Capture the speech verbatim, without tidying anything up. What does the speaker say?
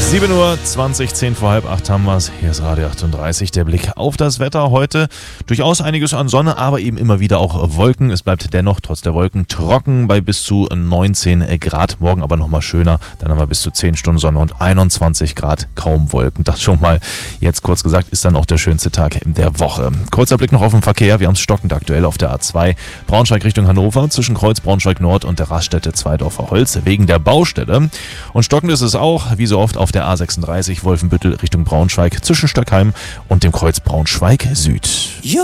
sieben Uhr zwanzig, zehn vor halb acht haben wir es. Hier ist Radio achtunddreißig. Der Blick auf das Wetter heute. Durchaus einiges an Sonne, aber eben immer wieder auch Wolken. Es bleibt dennoch trotz der Wolken trocken bei bis zu neunzehn Grad. Morgen aber nochmal schöner. Dann haben wir bis zu zehn Stunden Sonne und einundzwanzig Grad, kaum Wolken. Das schon mal jetzt kurz gesagt ist dann auch der schönste Tag in der Woche. Kurzer Blick noch auf den Verkehr. Wir haben es stockend aktuell auf der A zwei. Braunschweig Richtung Hannover zwischen Kreuz Braunschweig Nord und der Raststätte Zweidorfer Holz wegen der Baustelle. Und stockend ist es auch, wie so oft, auf der A sechsunddreißig Wolfenbüttel Richtung Braunschweig zwischen Stöckheim und dem Kreuz Braunschweig Süd.